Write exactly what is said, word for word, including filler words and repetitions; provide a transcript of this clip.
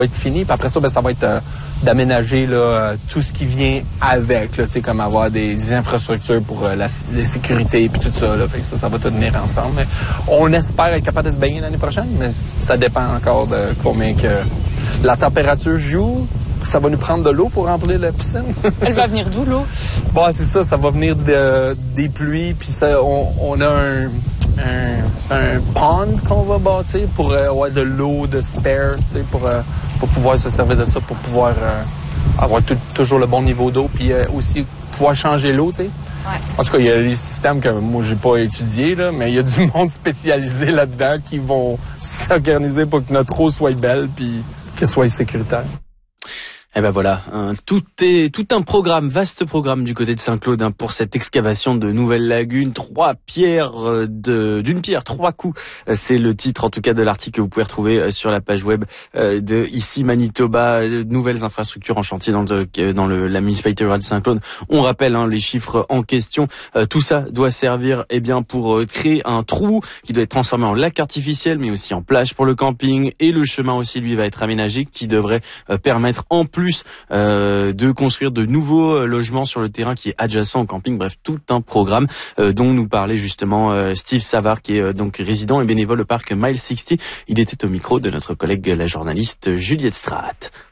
va être fini. Puis après ça, ben, ça va être euh, d'aménager là, euh, tout ce qui vient avec, là, comme avoir des, des infrastructures pour euh, la, la sécurité et tout ça. Là. Fait que ça, ça va tout venir ensemble. Mais on espère être capable de se baigner l'année prochaine, mais ça dépend encore de combien que la température joue. Ça va nous prendre de l'eau pour remplir la piscine. Elle va venir d'où, l'eau? Bon, c'est ça, ça va venir de, des pluies, puis ça, on, on a un, un, c'est un pond qu'on va bâtir pour euh, avoir de l'eau de spare, pour, euh, pour pouvoir se servir de ça, pour pouvoir euh, avoir tout, toujours le bon niveau d'eau, puis euh, aussi pouvoir changer l'eau, tu sais. Ouais. En tout cas, il y a des systèmes que moi, j'ai pas étudiés, là, mais il y a du monde spécialisé là-dedans qui vont s'organiser pour que notre eau soit belle, puis qu'elle soit sécuritaire. Eh ben voilà, hein, tout est tout un programme, vaste programme du côté de Saint-Claude hein, pour cette excavation de nouvelles lagunes. Trois pierres euh, de d'une pierre, trois coups. Euh, c'est le titre en tout cas de l'article que vous pouvez retrouver euh, sur la page web euh, de ici Manitoba. Euh, nouvelles infrastructures en chantier dans le dans le la municipalité rurale de Saint-Claude. On rappelle hein, les chiffres en question. Euh, tout ça doit servir eh bien pour euh, créer un trou qui doit être transformé en lac artificiel, mais aussi en plage pour le camping. Et le chemin aussi lui va être aménagé, qui devrait euh, permettre en plus plus euh, de construire de nouveaux logements sur le terrain qui est adjacent au camping. Bref, tout un programme euh, dont nous parlait justement euh, Steve Savard, qui est euh, donc résident et bénévole au parc Mile soixante. Il était au micro de notre collègue la journaliste Juliette Straat.